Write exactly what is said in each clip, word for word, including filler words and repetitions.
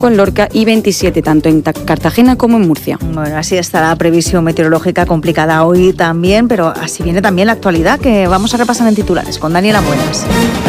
en Lorca y veintisiete tanto en Cartagena como en Murcia. Bueno, así está la previsión meteorológica complicada hoy también, pero así viene también la actualidad que vamos a repasar en titulares con Daniela Buenas.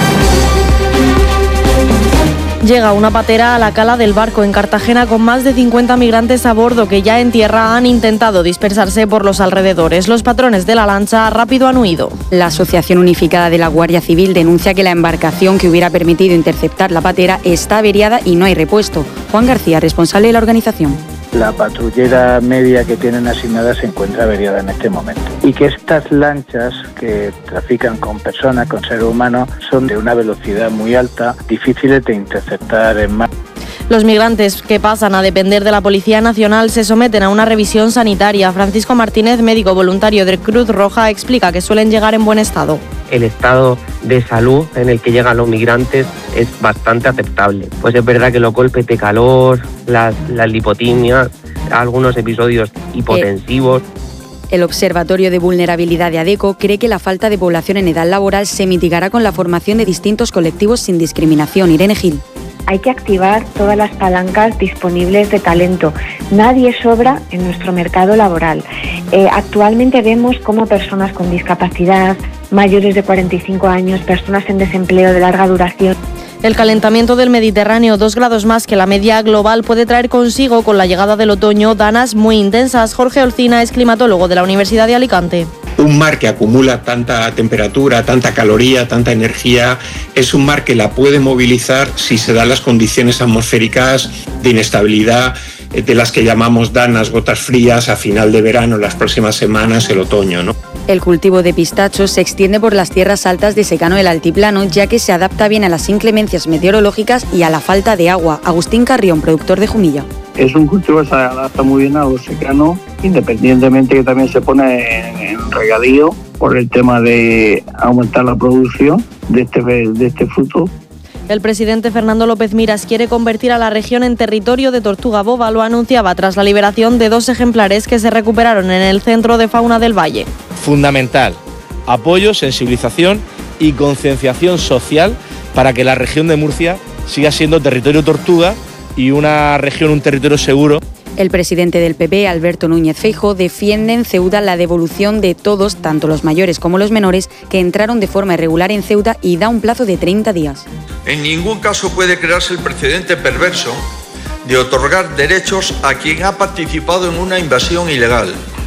Llega una patera a la cala del Barco en Cartagena con más de cincuenta migrantes a bordo que ya en tierra han intentado dispersarse por los alrededores. Los patrones de la lancha rápido han huido. La Asociación Unificada de la Guardia Civil denuncia que la embarcación que hubiera permitido interceptar la patera está averiada y no hay repuesto. Juan García, responsable de la organización. La patrullera media que tienen asignada se encuentra averiada en este momento. Y que estas lanchas que trafican con personas, con seres humanos, son de una velocidad muy alta, difíciles de interceptar en mar. Los migrantes que pasan a depender de la Policía Nacional se someten a una revisión sanitaria. Francisco Martínez, médico voluntario de Cruz Roja, explica que suelen llegar en buen estado. El estado de salud en el que llegan los migrantes es bastante aceptable. Pues es verdad que los golpes de calor, las, las lipotimias, algunos episodios hipotensivos. El Observatorio de Vulnerabilidad de ADECO cree que la falta de población en edad laboral se mitigará con la formación de distintos colectivos sin discriminación. Irene Gil. Hay que activar todas las palancas disponibles de talento. Nadie sobra en nuestro mercado laboral. Eh, actualmente vemos cómo personas con discapacidad, mayores de cuarenta y cinco años, personas en desempleo de larga duración. El calentamiento del Mediterráneo, dos grados más que la media global, puede traer consigo, con la llegada del otoño, danas muy intensas. Jorge Olcina es climatólogo de la Universidad de Alicante. Un mar que acumula tanta temperatura, tanta caloría, tanta energía, es un mar que la puede movilizar si se dan las condiciones atmosféricas de inestabilidad, de las que llamamos danas, gotas frías, a final de verano, las próximas semanas, el otoño, ¿no? El cultivo de pistachos se extiende por las tierras altas de secano del altiplano, ya que se adapta bien a las inclemencias meteorológicas y a la falta de agua. Agustín Carrión, productor de Jumilla. Es un cultivo que se adapta muy bien a lo secano, independientemente que también se pone en, en regadío por el tema de aumentar la producción de este, de este fruto. El presidente Fernando López Miras quiere convertir a la región en territorio de tortuga boba. Lo anunciaba tras la liberación de dos ejemplares que se recuperaron en el Centro de Fauna del Valle. Fundamental, apoyo, sensibilización y concienciación social para que la región de Murcia siga siendo territorio tortuga y una región, un territorio seguro. El presidente del P P, Alberto Núñez Feijóo, defiende en Ceuta la devolución de todos, tanto los mayores como los menores, que entraron de forma irregular en Ceuta y da un plazo de treinta días. En ningún caso puede crearse el precedente perverso de otorgar derechos a quien ha participado en una invasión ilegal,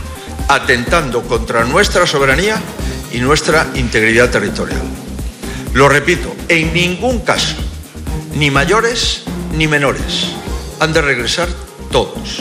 atentando contra nuestra soberanía y nuestra integridad territorial. Lo repito, en ningún caso, ni mayores ni menores, han de regresar todos.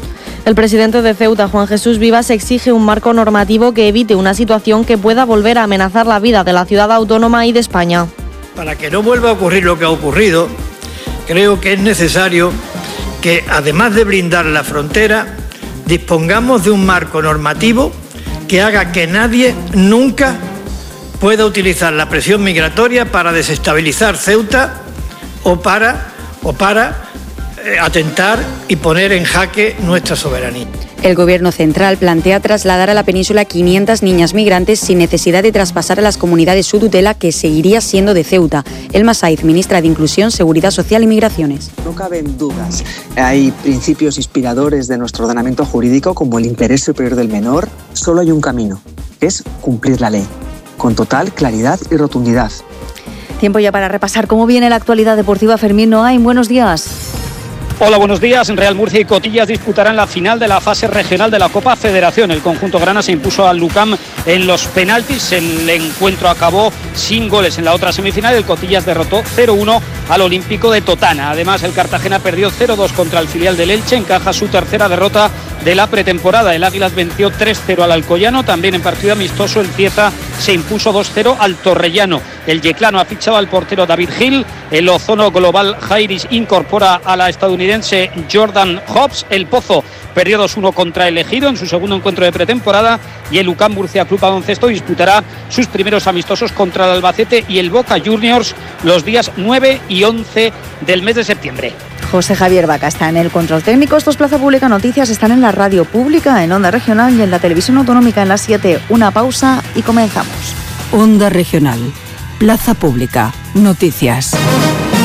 El presidente de Ceuta, Juan Jesús Vivas, exige un marco normativo que evite una situación que pueda volver a amenazar la vida de la ciudad autónoma y de España. Para que no vuelva a ocurrir lo que ha ocurrido, creo que es necesario que, además de blindar la frontera, dispongamos de un marco normativo que haga que nadie nunca pueda utilizar la presión migratoria para desestabilizar Ceuta o para, o para eh, atentar y poner en jaque nuestra soberanía. El Gobierno central plantea trasladar a la península quinientas niñas migrantes sin necesidad de traspasar a las comunidades su tutela, que seguiría siendo de Ceuta. Elma Saiz, ministra de Inclusión, Seguridad Social y Migraciones. No caben dudas. Hay principios inspiradores de nuestro ordenamiento jurídico, como el interés superior del menor. Solo hay un camino, que es cumplir la ley, con total claridad y rotundidad. Tiempo ya para repasar cómo viene la actualidad deportiva. Fermín Noain, buenos días. Hola, buenos días. Real Murcia y Cotillas disputarán la final de la fase regional de la Copa Federación. El conjunto grana se impuso al Lucam en los penaltis. El encuentro acabó sin goles. En la otra semifinal, el Cotillas derrotó cero uno al Olímpico de Totana. Además, el Cartagena perdió cero dos contra el filial del Elche. Encaja su tercera derrota de la pretemporada. El Águilas venció tres cero al Alcoyano. También en partido amistoso, el Cieza se impuso dos cero al Torrellano. El Yeclano ha fichado al portero David Gil. El Ozono Global Jairis incorpora a la estadounidense Jordan Hobbs. El Pozo perdió dos uno contra el Ejido en su segundo encuentro de pretemporada. Y el UCAM Murcia Club Baloncesto disputará sus primeros amistosos contra el Albacete y el Boca Juniors los días nueve y once del mes de septiembre. José Javier Vaca está en el control técnico. Estos Plaza Pública Noticias están en la radio pública, en Onda Regional y en la televisión autonómica en las siete. Una pausa y comenzamos. Onda Regional. Plaza Pública Noticias.